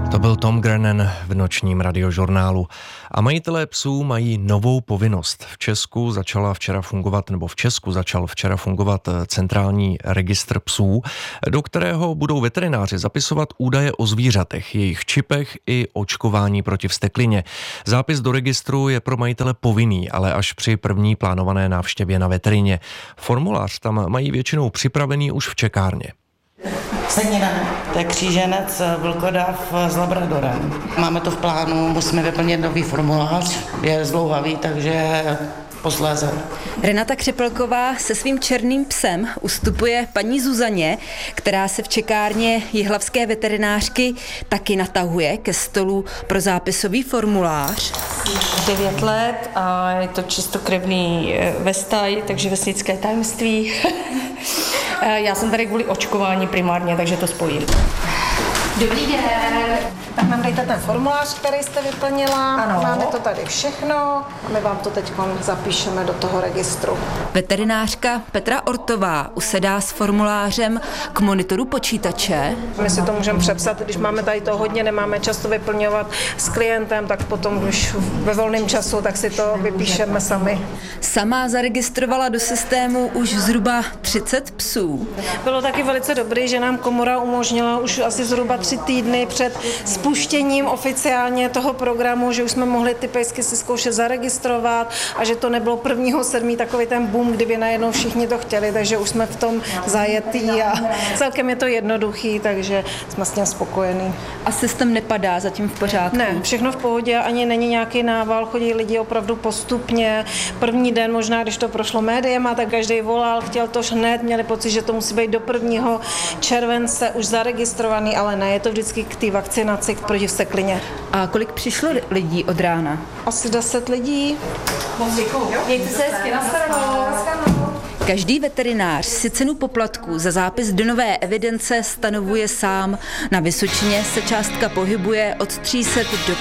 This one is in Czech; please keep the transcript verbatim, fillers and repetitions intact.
To byl Tom Grennan v nočním radiožurnálu. A majitelé psů mají novou povinnost. V Česku začala včera fungovat, nebo v Česku začal včera fungovat centrální registr psů, do kterého budou veterináři zapisovat údaje o zvířatech, jejich čipech i očkování proti vzteklině. Zápis do registru je pro majitele povinný, ale až při první plánované návštěvě na veterině. Formulář tam mají většinou připravený už v čekárně. Senina, to je kříženec vlkodav s labradorem. Máme to v plánu, musíme vyplnit nový formulář, je zdlouhavý, takže posléze. Renata Křepelková se svým černým psem ustupuje paní Zuzaně, která se v čekárně jihlavské veterinářky taky natahuje ke stolu pro zápisový formulář. devět let a je to čistokrevný vestaj, takže vesnické tajemství. Já jsem tady kvůli očkování primárně, takže to spojím. Dobrý den. Tak nám dejte ten formulář, který jste vyplnila. Ano. Máme to tady všechno a my vám to teď zapíšeme do toho registru. Veterinářka Petra Ortová usedá s formulářem k monitoru počítače. My si to můžeme přepsat, když máme tady to hodně, nemáme často vyplňovat s klientem, tak potom, když ve volném času, tak si to vypíšeme sami. Sama zaregistrovala do systému už zhruba třicet psů. Bylo taky velice dobrý, že nám komora umožnila už asi zhruba tři týdny před spuštěním oficiálně toho programu, že už jsme mohli ty pejsky si zkoušet zaregistrovat a že to nebylo prvního sedmý takový ten boom, kdyby najednou všichni to chtěli, takže už jsme v tom zajetý a celkem je to jednoduchý, takže jsme s tím spokojení. A systém nepadá zatím v pořádku? Ne, všechno v pohodě, ani není nějaký nával, chodí lidi opravdu postupně. První den možná, když to prošlo médiem, tak každý volal, chtěl to hned, měli pocit, že to musí být do prvního července už zaregistrovaný, ale ne, je to vždycky k té vakcinaci proti vzteklině. A kolik přišlo lidí od rána? Asi deset lidí. Mějte se hezky, nashledanou. Každý veterinář si cenu poplatků za zápis do nové evidence stanovuje sám. Na Vysočině se částka pohybuje od tří set do